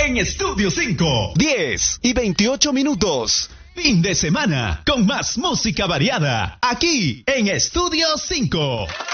en Estudio 5. 10:28. Fin de semana con más música variada aquí en Estudio 5.